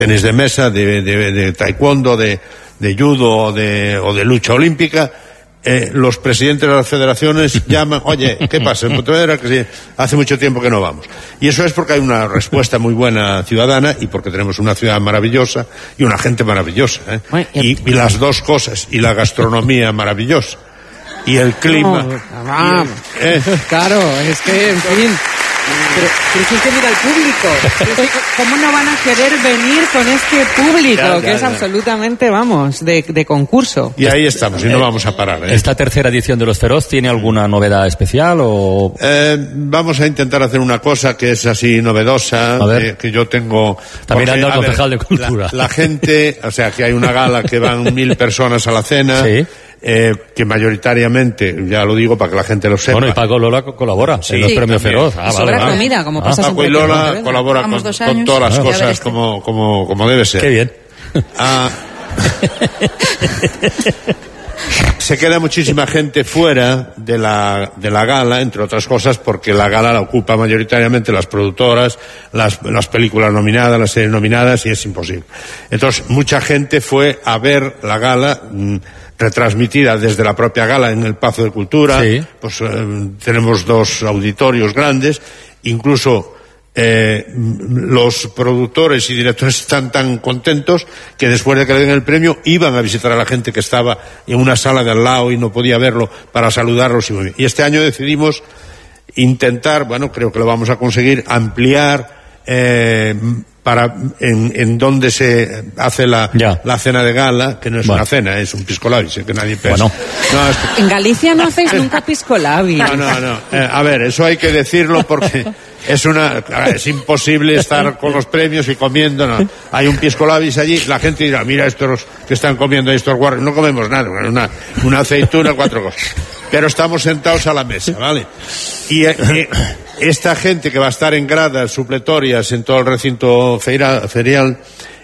tenis de mesa, de taekwondo, de judo o de lucha olímpica, los presidentes de las federaciones llaman, oye, ¿qué pasa en Pontevedra? Que sí, hace mucho tiempo que no vamos. Y eso es porque hay una respuesta muy buena ciudadana y porque tenemos una ciudad maravillosa y una gente maravillosa, y las dos cosas, y la gastronomía maravillosa y el clima. Claro, es que, en fin. Pero es que mira el público. ¿Cómo no van a querer venir con este público? Que es absolutamente, vamos, de concurso. Y ahí estamos, y no vamos a parar. ¿Esta tercera edición de Los Feroz tiene alguna novedad especial o...? Vamos a intentar hacer una cosa que es así novedosa, que yo tengo... Está mirando al concejal de Cultura. La gente, o sea, que hay una gala que van 1.000 personas a la cena... Sí. Que mayoritariamente, ya lo digo para que la gente lo sepa. Bueno, y Paco Lola colabora en los premios Feroz. Vale. Comida, como pasa Paco y Lola colabora con todas las cosas como debe ser. Qué bien. Se queda muchísima gente fuera de la gala, entre otras cosas, porque la gala la ocupa mayoritariamente las productoras, las películas nominadas, las series nominadas, y es imposible. Entonces, mucha gente fue a ver la gala retransmitida desde la propia gala en el Pazo de Cultura. Sí. Pues tenemos 2 auditorios grandes, incluso los productores y directores están tan contentos que después de que le den el premio iban a visitar a la gente que estaba en una sala de al lado y no podía verlo para saludarlos. Y este año decidimos intentar, bueno, creo que lo vamos a conseguir, ampliar en donde se hace la cena de gala, que no es una cena, es un pisco labis, que nadie piensa. Bueno. En Galicia no hacéis nunca pisco labis. No. A ver, eso hay que decirlo porque es imposible estar con los premios y comiendo. No. Hay un pisco labis allí, la gente dirá, mira estos que están comiendo estos guarros, no comemos nada, una aceituna, 4 cosas. Pero estamos sentados a la mesa, ¿vale? Y esta gente que va a estar en gradas supletorias en todo el recinto ferial,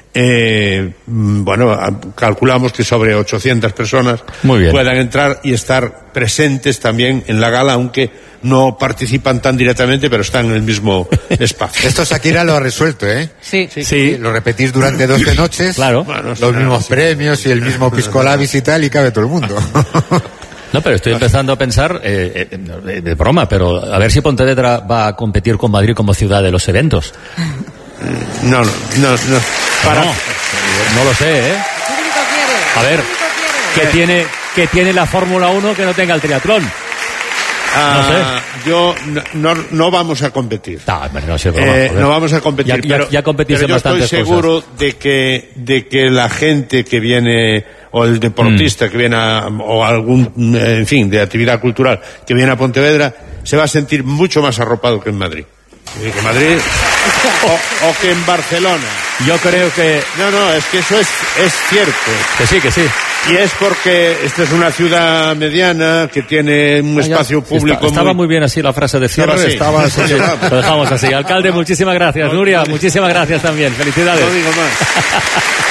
bueno, calculamos que sobre 800 personas puedan entrar y estar presentes también en la gala, aunque no participan tan directamente, pero están en el mismo espacio. Esto Shakira lo ha resuelto, ¿eh? Sí. Lo repetís durante 12 noches, claro. Bueno, los mismos premios y el mismo pisco labis y tal, y cabe todo el mundo. No, pero estoy empezando a pensar, de broma, pero a ver si Pontevedra va a competir con Madrid como ciudad de los eventos. No. No lo sé, ¿eh? A ver, ¿qué tiene la Fórmula 1 que no tenga el triatlón? No sé. No vamos a competir. No vamos a competir. Ya competís en bastantes cosas. Estoy seguro de que la gente que viene, o el deportista que viene o algún, en fin, de actividad cultural que viene a Pontevedra, se va a sentir mucho más arropado que en Madrid. Que Madrid o que en Barcelona. Yo creo que... No, es que eso es cierto. Que sí. Y es porque esta es una ciudad mediana que tiene un espacio público. Estaba muy bien así la frase de cierre. Estaba así. Lo dejamos así. Alcalde, muchísimas gracias. Nuria, muchísimas gracias también. Felicidades. No digo más.